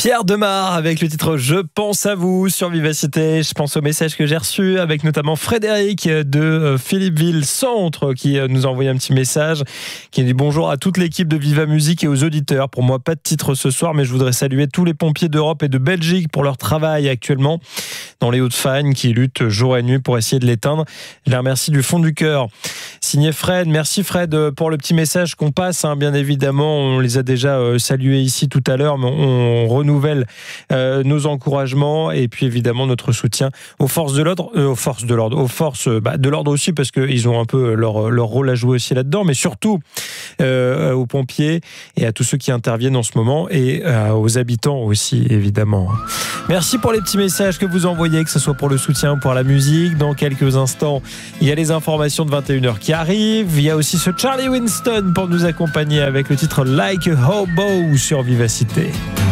Pierre Demar avec le titre Je pense à vous sur Vivacité. Je pense aux messages que j'ai reçus avec notamment Frédéric de Philippeville Centre qui nous a envoyé un petit message qui dit bonjour à toute l'équipe de Viva Musique et aux auditeurs. Pour moi, pas de titre ce soir, mais je voudrais saluer tous les pompiers d'Europe et de Belgique pour leur travail actuellement dans les Hauts-de-Fagne qui luttent jour et nuit pour essayer de l'éteindre. Je les remercie du fond du cœur. Signé Fred. Merci Fred pour le petit message qu'on passe. Bien évidemment, on les a déjà salués ici tout à l'heure, mais on renouvelle nos encouragements et puis évidemment notre soutien aux forces de l'ordre, aux forces de l'ordre aussi parce qu'ils ont un peu leur rôle à jouer aussi là-dedans, mais surtout aux pompiers et à tous ceux qui interviennent en ce moment et aux habitants aussi évidemment. Merci pour les petits messages que vous envoyez, que ce soit pour le soutien ou pour la musique. Dans quelques instants, il y a les informations de 21h qui arrivent. Il y a aussi ce Charlie Winston pour nous accompagner avec le titre Like a Hobo sur Vivacité.